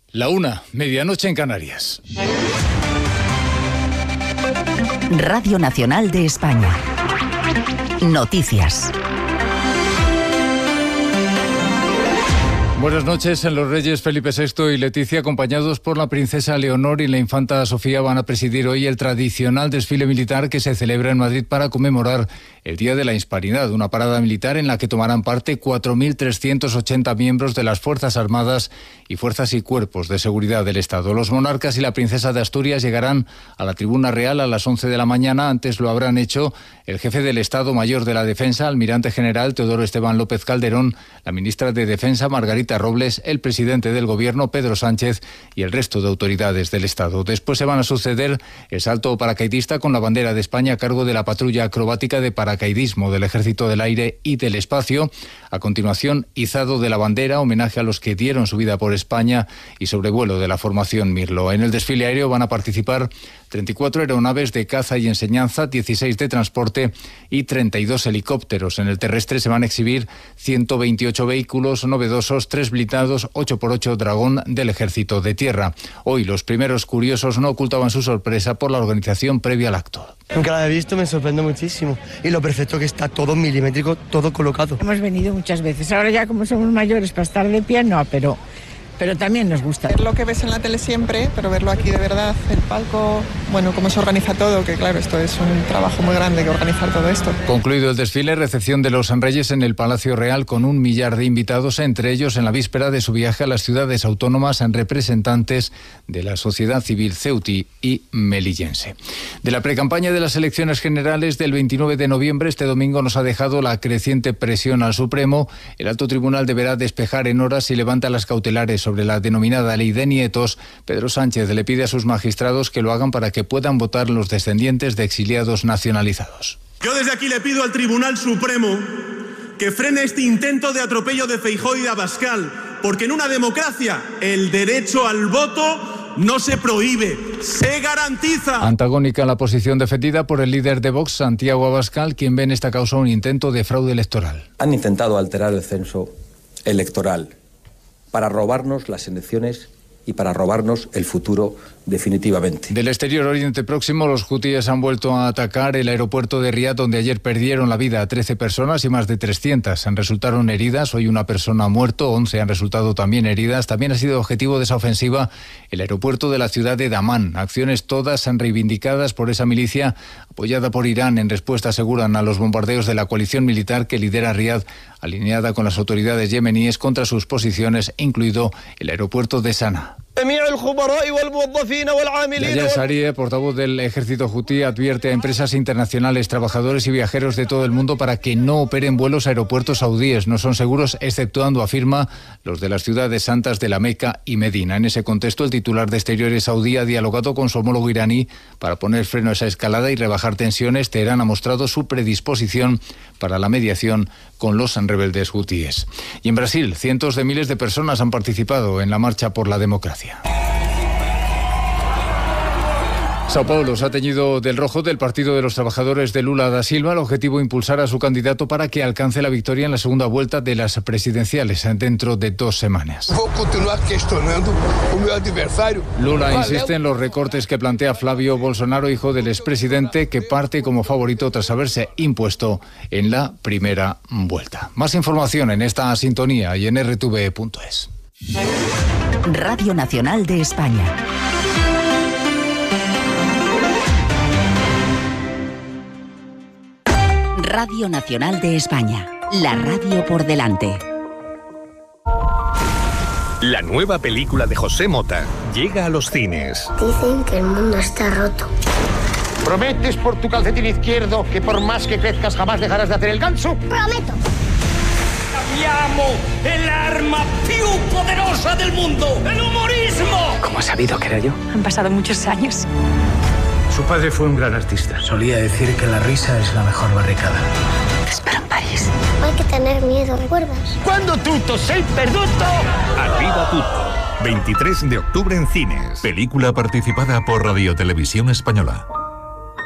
La 1, medianoche en Canarias. Radio Nacional de España. Noticias. Buenas noches. Los reyes Felipe VI y Leticia, acompañados por la princesa Leonor y la infanta Sofía, van a presidir hoy el tradicional desfile militar que se celebra en Madrid para conmemorar el Día de la Hispanidad, una parada militar en la que tomarán parte 4.380 miembros de las Fuerzas Armadas y fuerzas y cuerpos de seguridad del Estado. Los monarcas y la princesa de Asturias llegarán a la tribuna real a las 11 de la mañana. Antes lo habrán hecho el jefe del Estado Mayor de la Defensa, almirante general Teodoro Esteban López Calderón, la ministra de Defensa Margarita Robles, el presidente del Gobierno Pedro Sánchez y el resto de autoridades del Estado. Después se van a suceder el salto paracaidista con la bandera de España a cargo de la patrulla acrobática de paracaidismo del Ejército del Aire y del Espacio. A continuación, izado de la bandera, homenaje a los que dieron su vida por España, y sobrevuelo de la formación Mirlo. En el desfile aéreo van a participar 34 aeronaves de caza y enseñanza, 16 de transporte y 32 helicópteros. En el terrestre se van a exhibir 128 vehículos novedosos, 3 blindados, 8x8 Dragón del Ejército de Tierra. Hoy los primeros curiosos no ocultaban su sorpresa por la organización previa al acto. Nunca la he visto, me sorprende muchísimo. Y lo perfecto que está, todo milimétrico, todo colocado. Hemos venido muchas veces. Ahora ya como somos mayores para estar de pie, no, pero también nos gusta. Ver lo que ves en la tele siempre, pero verlo aquí de verdad, el palco, bueno, cómo se organiza todo, que claro, esto es un trabajo muy grande que organizar todo esto. Concluido el desfile, recepción de los reyes en el Palacio Real con 1 millar de invitados, entre ellos en la víspera de su viaje a las ciudades autónomas en representantes de la sociedad civil ceutí y melillense. De la precampaña de las elecciones generales del 29 de noviembre, este domingo nos ha dejado la creciente presión al Supremo. El alto tribunal deberá despejar en horas si levanta las cautelares sobre la denominada ley de nietos. Pedro Sánchez le pide a sus magistrados que lo hagan para que puedan votar los descendientes de exiliados nacionalizados. Yo desde aquí le pido al Tribunal Supremo que frene este intento de atropello de Feijóo y de Abascal, porque en una democracia el derecho al voto no se prohíbe, se garantiza. Antagónica la posición defendida por el líder de Vox, Santiago Abascal, quien ve en esta causa un intento de fraude electoral. Han intentado alterar el censo electoral para robarnos las elecciones y para robarnos el futuro definitivamente. Del Exterior, Oriente Próximo, los hutíes han vuelto a atacar el aeropuerto de Riad, donde ayer perdieron la vida a 13 personas y más de 300 resultaron heridas. Hoy una persona ha muerto, 11 han resultado también heridas. También ha sido objetivo de esa ofensiva el aeropuerto de la ciudad de Damán. Acciones todas reivindicadas por esa milicia apoyada por Irán. En respuesta aseguran a los bombardeos de la coalición militar que lidera Riad, alineada con las autoridades yemeníes contra sus posiciones, incluido el aeropuerto de Sanaa. Yahya Saree, portavoz del ejército hutí, advierte a empresas internacionales, trabajadores y viajeros de todo el mundo para que no operen vuelos a aeropuertos saudíes. No son seguros, exceptuando, afirma, los de las ciudades santas de la Meca y Medina. En ese contexto, el titular de Exteriores saudí ha dialogado con su homólogo iraní para poner freno a esa escalada y rebajar tensiones. Teherán ha mostrado su predisposición para la mediación con los rebeldes hutíes. Y en Brasil, cientos de miles de personas han participado en la marcha por la democracia. Sao Paulo se ha teñido del rojo del Partido de los Trabajadores de Lula da Silva. El objetivo, impulsar a su candidato para que alcance la victoria en la segunda vuelta de las presidenciales dentro de 2 semanas. Lula insiste en los recortes que plantea Flavio Bolsonaro, hijo del expresidente, que parte como favorito tras haberse impuesto en la primera vuelta. Más información en esta sintonía y en rtv.es. Radio Nacional de España. Radio Nacional de España, la radio por delante. La nueva película de José Mota llega a los cines. Dicen que el mundo está roto. ¿Prometes por tu calcetín izquierdo que por más que crezcas jamás dejarás de hacer el ganso? ¡Prometo! ¡Cambiamos el arma más poderosa del mundo! ¡El humorismo! ¿Cómo has sabido que era yo? Han pasado muchos años. Su padre fue un gran artista. Solía decir que la risa es la mejor barricada. Te espero en París. No hay que tener miedo, ¿recuerdas? Quando tutto sei perduto. Arriba tutto. 23 de octubre en cines. Película participada por Radio Televisión Española.